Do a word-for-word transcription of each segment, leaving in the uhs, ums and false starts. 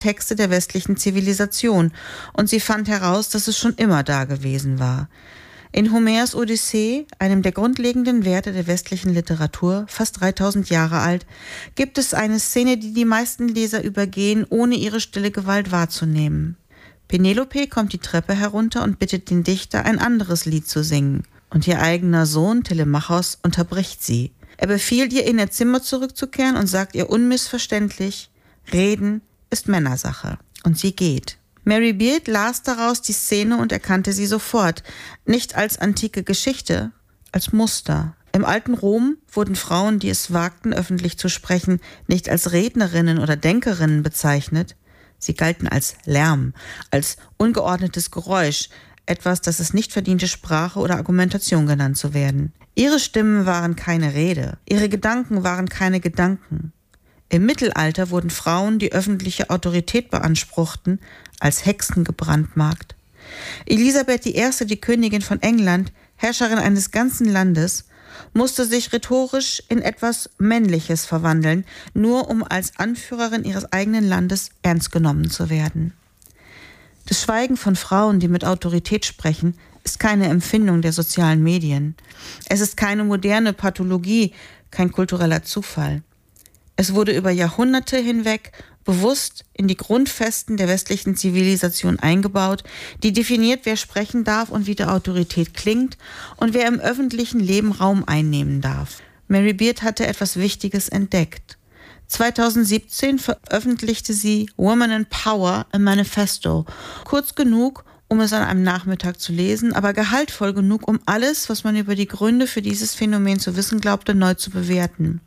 Texte der westlichen Zivilisation und sie fand heraus, dass es schon immer da gewesen war. In Homers Odyssee, einem der grundlegenden Werte der westlichen Literatur, fast dreitausend Jahre alt, gibt es eine Szene, die die meisten Leser übergehen, ohne ihre stille Gewalt wahrzunehmen. Penelope kommt die Treppe herunter und bittet den Dichter, ein anderes Lied zu singen. Und ihr eigener Sohn Telemachos unterbricht sie. Er befiehlt ihr, in ihr Zimmer zurückzukehren und sagt ihr unmissverständlich, Reden ist Männersache. Und sie geht. Mary Beard las daraus die Szene und erkannte sie sofort, nicht als antike Geschichte, als Muster. Im alten Rom wurden Frauen, die es wagten, öffentlich zu sprechen, nicht als Rednerinnen oder Denkerinnen bezeichnet. Sie galten als Lärm, als ungeordnetes Geräusch, etwas, das es nicht verdiente, Sprache oder Argumentation genannt zu werden. Ihre Stimmen waren keine Rede, ihre Gedanken waren keine Gedanken. Im Mittelalter wurden Frauen, die öffentliche Autorität beanspruchten, als Hexen gebrandmarkt. Elisabeth die Erste, die Königin von England, Herrscherin eines ganzen Landes, musste sich rhetorisch in etwas Männliches verwandeln, nur um als Anführerin ihres eigenen Landes ernst genommen zu werden. Das Schweigen von Frauen, die mit Autorität sprechen, ist keine Empfindung der sozialen Medien. Es ist keine moderne Pathologie, kein kultureller Zufall. Es wurde über Jahrhunderte hinweg bewusst in die Grundfesten der westlichen Zivilisation eingebaut, die definiert, wer sprechen darf und wie der Autorität klingt und wer im öffentlichen Leben Raum einnehmen darf. Mary Beard hatte etwas Wichtiges entdeckt. zweitausendsiebzehn veröffentlichte sie Woman in Power, a Manifesto. Kurz genug, um es an einem Nachmittag zu lesen, aber gehaltvoll genug, um alles, was man über die Gründe für dieses Phänomen zu wissen glaubte, neu zu bewerten.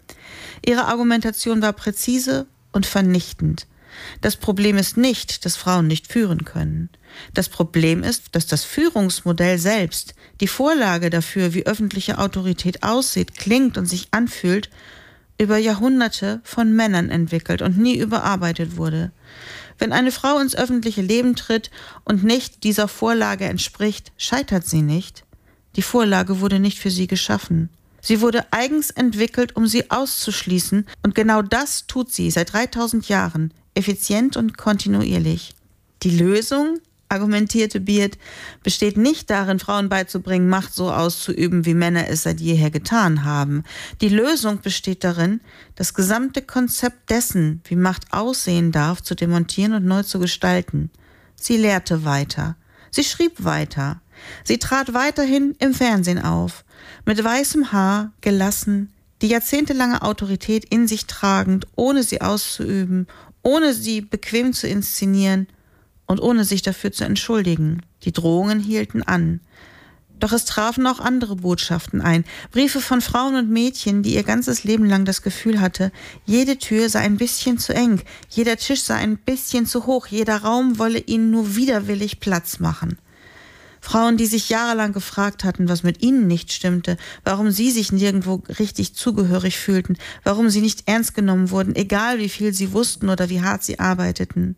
Ihre Argumentation war präzise und vernichtend. Das Problem ist nicht, dass Frauen nicht führen können. Das Problem ist, dass das Führungsmodell selbst, die Vorlage dafür, wie öffentliche Autorität aussieht, klingt und sich anfühlt, über Jahrhunderte von Männern entwickelt und nie überarbeitet wurde. Wenn eine Frau ins öffentliche Leben tritt und nicht dieser Vorlage entspricht, scheitert sie nicht. Die Vorlage wurde nicht für sie geschaffen. Sie wurde eigens entwickelt, um sie auszuschließen, und genau das tut sie seit dreitausend Jahren, effizient und kontinuierlich. Die Lösung, argumentierte Beard, besteht nicht darin, Frauen beizubringen, Macht so auszuüben, wie Männer es seit jeher getan haben. Die Lösung besteht darin, das gesamte Konzept dessen, wie Macht aussehen darf, zu demontieren und neu zu gestalten. Sie lehrte weiter. Sie schrieb weiter. Sie trat weiterhin im Fernsehen auf. Mit weißem Haar, gelassen, die jahrzehntelange Autorität in sich tragend, ohne sie auszuüben, ohne sie bequem zu inszenieren und ohne sich dafür zu entschuldigen. Die Drohungen hielten an. Doch es trafen auch andere Botschaften ein. Briefe von Frauen und Mädchen, die ihr ganzes Leben lang das Gefühl hatte, jede Tür sei ein bisschen zu eng, jeder Tisch sei ein bisschen zu hoch, jeder Raum wolle ihnen nur widerwillig Platz machen. Frauen, die sich jahrelang gefragt hatten, was mit ihnen nicht stimmte, warum sie sich nirgendwo richtig zugehörig fühlten, warum sie nicht ernst genommen wurden, egal wie viel sie wussten oder wie hart sie arbeiteten.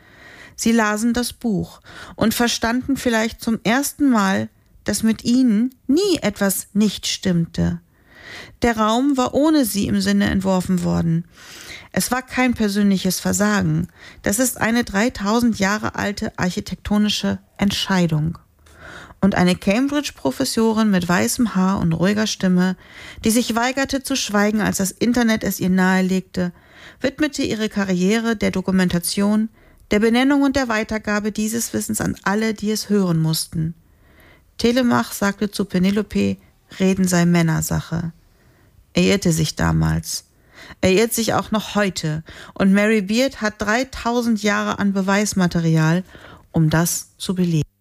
Sie lasen das Buch und verstanden vielleicht zum ersten Mal, dass mit ihnen nie etwas nicht stimmte. Der Raum war ohne sie im Sinne entworfen worden. Es war kein persönliches Versagen. Das ist eine dreitausend Jahre alte architektonische Entscheidung. Und eine Cambridge-Professorin mit weißem Haar und ruhiger Stimme, die sich weigerte zu schweigen, als das Internet es ihr nahelegte, widmete ihre Karriere der Dokumentation, der Benennung und der Weitergabe dieses Wissens an alle, die es hören mussten. Telemach sagte zu Penelope, Reden sei Männersache. Er irrte sich damals. Er irrt sich auch noch heute. Und Mary Beard hat dreitausend Jahre an Beweismaterial, um das zu belegen.